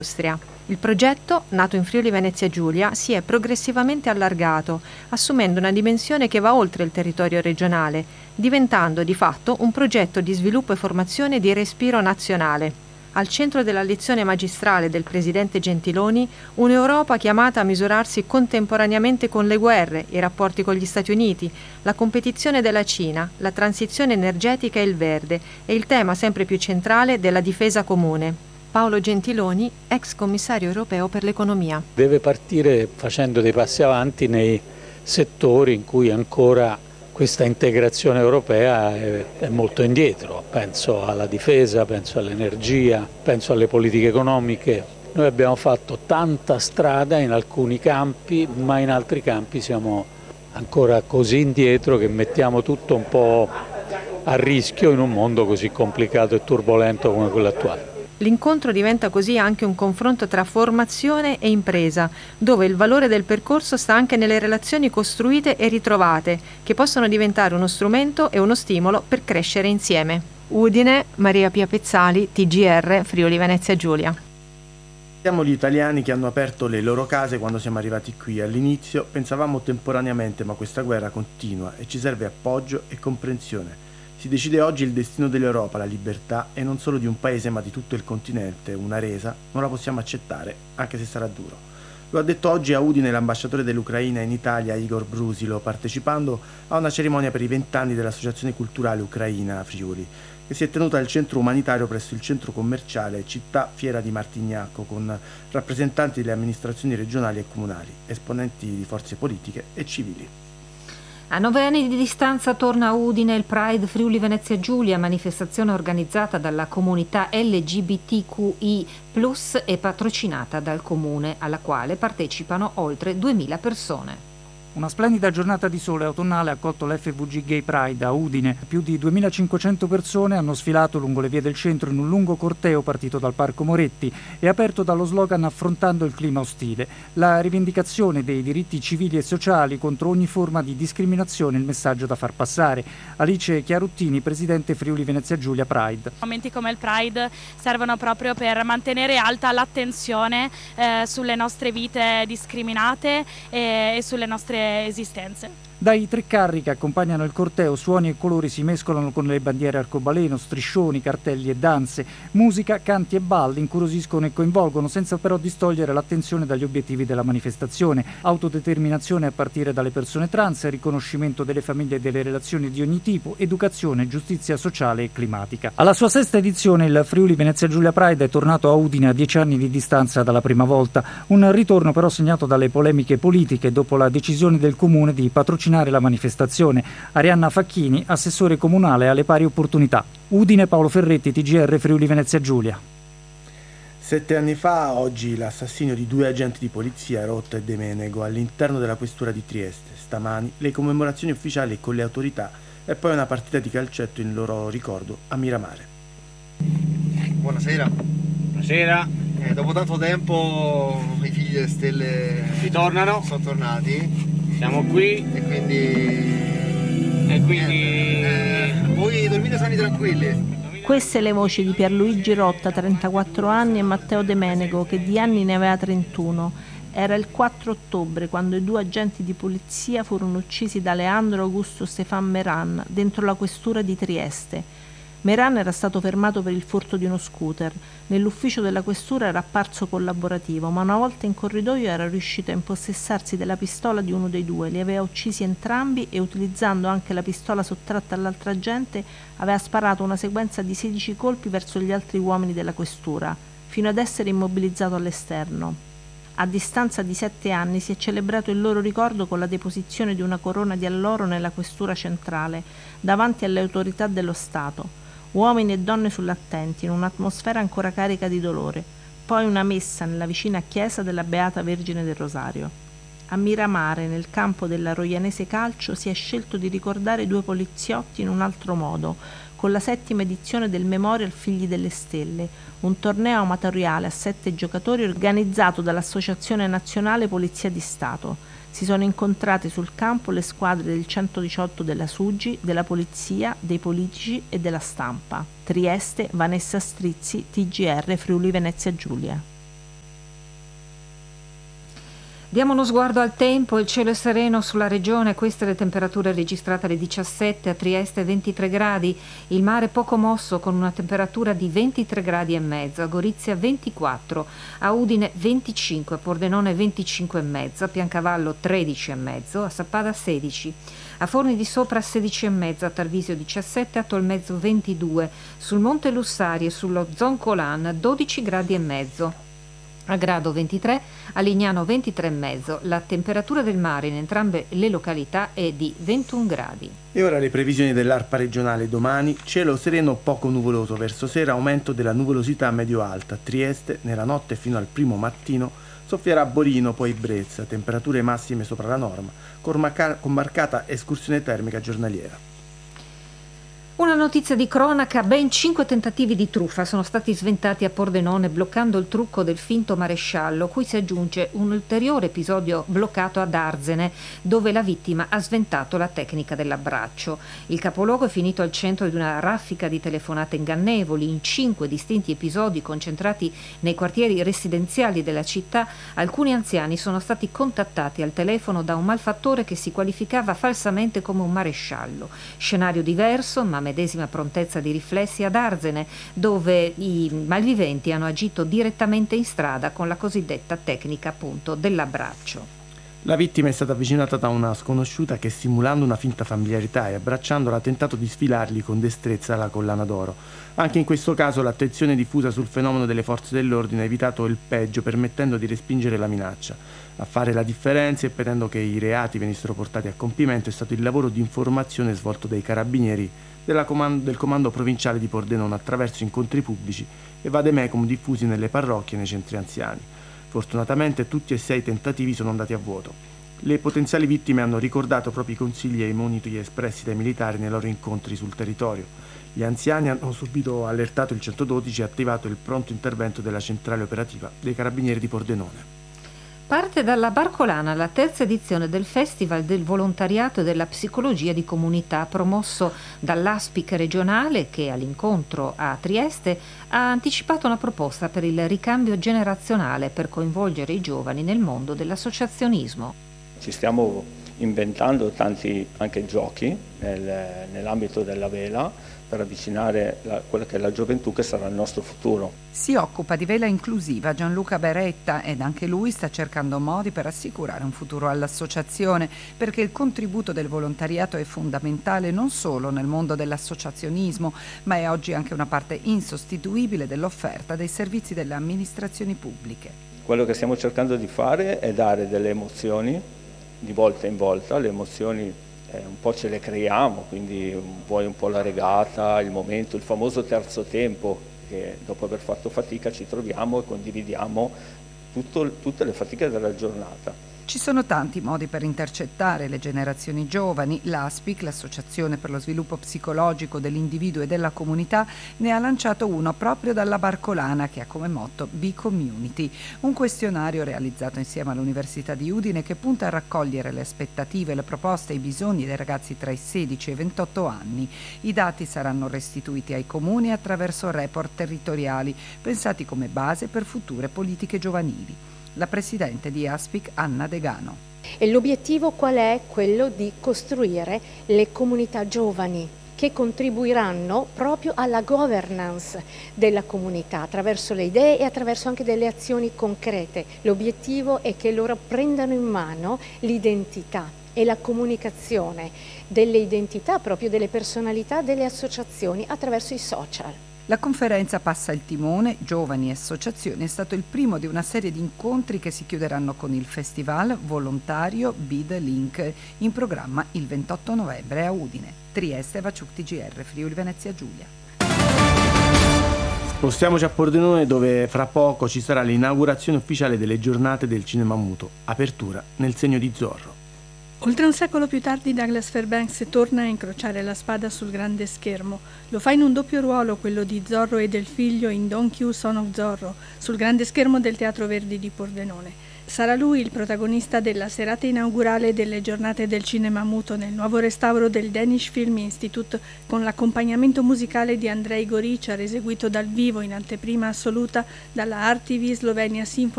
Industria. Il progetto, nato in Friuli Venezia Giulia, si è progressivamente allargato, assumendo una dimensione che va oltre il territorio regionale, diventando di fatto un progetto di sviluppo e formazione di respiro nazionale. Al centro della lezione magistrale del presidente Gentiloni, un'Europa chiamata a misurarsi contemporaneamente con le guerre, i rapporti con gli Stati Uniti, la competizione della Cina, la transizione energetica e il verde e il tema sempre più centrale della difesa comune. Paolo Gentiloni, ex commissario europeo per l'economia. Deve partire facendo dei passi avanti nei settori in cui ancora questa integrazione europea è molto indietro. Penso alla difesa, penso all'energia, penso alle politiche economiche. Noi abbiamo fatto tanta strada in alcuni campi, ma in altri campi siamo ancora così indietro che mettiamo tutto un po' a rischio in un mondo così complicato e turbolento come quello attuale. L'incontro diventa così anche un confronto tra formazione e impresa, dove il valore del percorso sta anche nelle relazioni costruite e ritrovate, che possono diventare uno strumento e uno stimolo per crescere insieme. Udine, Maria Pia Pezzali, TGR, Friuli Venezia Giulia. Siamo gli italiani che hanno aperto le loro case quando siamo arrivati qui. All'inizio pensavamo temporaneamente, ma questa guerra continua e ci serve appoggio e comprensione. Si decide oggi il destino dell'Europa, la libertà, e non solo di un paese ma di tutto il continente. Una resa non la possiamo accettare, anche se sarà duro. Lo ha detto oggi a Udine l'ambasciatore dell'Ucraina in Italia, Igor Brusilo, partecipando a una cerimonia per i 20 anni dell'Associazione Culturale Ucraina Friuli, che si è tenuta al centro umanitario presso il centro commerciale Città Fiera di Martignacco, con rappresentanti delle amministrazioni regionali e comunali, esponenti di forze politiche e civili. A 9 anni di distanza torna a Udine il Pride Friuli Venezia Giulia, manifestazione organizzata dalla comunità LGBTQI+, e patrocinata dal comune, alla quale partecipano oltre 2000 persone. Una splendida giornata di sole autunnale ha accolto l'FVG Gay Pride a Udine. Più di 2500 persone hanno sfilato lungo le vie del centro in un lungo corteo partito dal Parco Moretti e aperto dallo slogan "Affrontando il clima ostile". La rivendicazione dei diritti civili e sociali contro ogni forma di discriminazione è il messaggio da far passare. Alice Chiaruttini, presidente Friuli Venezia Giulia Pride. Momenti come il Pride servono proprio per mantenere alta l'attenzione sulle nostre vite discriminate e sulle nostre esistenze. Dai tre carri che accompagnano il corteo, suoni e colori si mescolano con le bandiere arcobaleno, striscioni, cartelli e danze. Musica, canti e balli incuriosiscono e coinvolgono, senza però distogliere l'attenzione dagli obiettivi della manifestazione. Autodeterminazione a partire dalle persone trans, riconoscimento delle famiglie e delle relazioni di ogni tipo, educazione, giustizia sociale e climatica. Alla sua sesta edizione il Friuli Venezia Giulia Pride è tornato a Udine a 10 anni di distanza dalla prima volta. Un ritorno però segnato dalle polemiche politiche dopo la decisione del comune di patrocinare la manifestazione. Arianna Facchini, assessore comunale alle pari opportunità. Udine, Paolo Ferretti, TGR Friuli Venezia Giulia. 7 anni fa, oggi, l'assassinio di 2 agenti di polizia, Rotta e De Menego, all'interno della questura di Trieste. Stamani le commemorazioni ufficiali con le autorità e poi una partita di calcetto in loro ricordo a Miramare. Buonasera. Buonasera. Dopo tanto tempo i figli delle stelle ritornano. Sono tornati. Siamo qui e quindi voi dormite sani tranquilli. Queste le voci di Pierluigi Rotta, 34 anni, e Matteo De Menego, che di anni ne aveva 31. Era il 4 ottobre quando i 2 agenti di polizia furono uccisi da Leandro Augusto Stefan Meran dentro la questura di Trieste. Meran era stato fermato per il furto di uno scooter. Nell'ufficio della questura era apparso collaborativo, ma una volta in corridoio era riuscito a impossessarsi della pistola di uno dei 2, li aveva uccisi entrambi e, utilizzando anche la pistola sottratta all'altra agente, aveva sparato una sequenza di 16 colpi verso gli altri uomini della questura, fino ad essere immobilizzato all'esterno. A distanza di 7 anni si è celebrato il loro ricordo con la deposizione di una corona di alloro nella questura centrale, davanti alle autorità dello Stato. Uomini e donne sull'attenti, in un'atmosfera ancora carica di dolore. Poi una messa nella vicina chiesa della Beata Vergine del Rosario. A Miramare, nel campo della Roianese Calcio, si è scelto di ricordare 2 poliziotti in un altro modo, con la 7ª edizione del Memorial Figli delle Stelle, un torneo amatoriale a 7 giocatori organizzato dall'Associazione Nazionale Polizia di Stato. Si sono incontrate sul campo le squadre del 118 della SUGI, della Polizia, dei politici e della stampa. Trieste, Vanessa Strizzi, TGR Friuli Venezia Giulia. Diamo uno sguardo al tempo, il cielo è sereno sulla regione, queste le temperature registrate alle 17, a Trieste 23 gradi, il mare poco mosso con una temperatura di 23 gradi e mezzo, a Gorizia 24, a Udine 25, a Pordenone 25 e mezzo, a Piancavallo 13 e mezzo, a Sappada 16, a Forni di Sopra 16 e mezzo, a Tarvisio 17, a Tolmezzo 22, sul Monte Lussari e sullo Zoncolan 12 gradi e mezzo. A Grado 23, a Lignano 23,5. La temperatura del mare in entrambe le località è di 21 gradi. E ora le previsioni dell'ARPA regionale: domani cielo sereno poco nuvoloso, verso sera aumento della nuvolosità medio-alta. Trieste nella notte fino al primo mattino soffierà Borino, poi Brezza, temperature massime sopra la norma, con marcata escursione termica giornaliera. Una notizia di cronaca: ben 5 tentativi di truffa sono stati sventati a Pordenone bloccando il trucco del finto maresciallo, cui si aggiunge un ulteriore episodio bloccato ad Arzene, dove la vittima ha sventato la tecnica dell'abbraccio. Il capoluogo è finito al centro di una raffica di telefonate ingannevoli. In 5 distinti episodi concentrati nei quartieri residenziali della città, alcuni anziani sono stati contattati al telefono da un malfattore che si qualificava falsamente come un maresciallo. Scenario diverso, ma medesima prontezza di riflessi ad Arzene, dove i malviventi hanno agito direttamente in strada con la cosiddetta tecnica appunto dell'abbraccio. La vittima è stata avvicinata da una sconosciuta che, simulando una finta familiarità e abbracciandola, ha tentato di sfilargli con destrezza la collana d'oro. Anche in questo caso l'attenzione diffusa sul fenomeno delle forze dell'ordine ha evitato il peggio, permettendo di respingere la minaccia. A fare la differenza, impedendo che i reati venissero portati a compimento, è stato il lavoro di informazione svolto dai carabinieri del comando provinciale di Pordenone attraverso incontri pubblici e vademecum diffusi nelle parrocchie e nei centri anziani. Fortunatamente tutti e 6 i tentativi sono andati a vuoto. Le potenziali vittime hanno ricordato proprio i consigli e i moniti espressi dai militari nei loro incontri sul territorio. Gli anziani hanno subito allertato il 112 e attivato il pronto intervento della centrale operativa dei carabinieri di Pordenone. Parte dalla Barcolana la terza edizione del Festival del Volontariato e della Psicologia di Comunità, promosso dall'ASPIC regionale, che all'incontro a Trieste ha anticipato una proposta per il ricambio generazionale per coinvolgere i giovani nel mondo dell'associazionismo. Ci stiamo inventando tanti anche giochi nell'ambito della vela per avvicinare quella che è la gioventù, che sarà il nostro futuro. Si occupa di vela inclusiva Gianluca Beretta ed anche lui sta cercando modi per assicurare un futuro all'associazione, perché il contributo del volontariato è fondamentale non solo nel mondo dell'associazionismo, ma è oggi anche una parte insostituibile dell'offerta dei servizi delle amministrazioni pubbliche. Quello che stiamo cercando di fare è dare delle emozioni di volta in volta. Le emozioni un po' ce le creiamo, quindi vuoi un po' la regata, il momento, il famoso terzo tempo, che dopo aver fatto fatica ci troviamo e condividiamo tutte le fatiche della giornata. Ci sono tanti modi per intercettare le generazioni giovani. L'ASPIC, l'Associazione per lo Sviluppo Psicologico dell'Individuo e della Comunità, ne ha lanciato uno proprio dalla Barcolana, che ha come motto Be Community, un questionario realizzato insieme all'Università di Udine che punta a raccogliere le aspettative, le proposte e i bisogni dei ragazzi tra i 16 e i 28 anni. I dati saranno restituiti ai comuni attraverso report territoriali, pensati come base per future politiche giovanili. La presidente di ASPIC, Anna Degano. E l'obiettivo qual è? Quello di costruire le comunità giovani che contribuiranno proprio alla governance della comunità attraverso le idee e attraverso anche delle azioni concrete. L'obiettivo è che loro prendano in mano l'identità e la comunicazione delle identità, proprio delle personalità delle associazioni attraverso i social. La conferenza Passa il timone, giovani e associazioni è stato il primo di una serie di incontri che si chiuderanno con il festival volontario Be the Link, in programma il 28 novembre a Udine. Trieste, Vaciuc TGR, Friuli Venezia Giulia. Spostiamoci a Pordenone, dove fra poco ci sarà l'inaugurazione ufficiale delle giornate del cinema muto, apertura nel segno di Zorro. Oltre un secolo più tardi Douglas Fairbanks torna a incrociare la spada sul grande schermo. Lo fa in un doppio ruolo, quello di Zorro e del figlio in Don Q Son of Zorro, sul grande schermo del Teatro Verdi di Pordenone. Sarà lui il protagonista della serata inaugurale delle giornate del cinema muto nel nuovo restauro del Danish Film Institute, con l'accompagnamento musicale di Andrej Goričar, eseguito dal vivo in anteprima assoluta dalla RTV Slovenia Symphony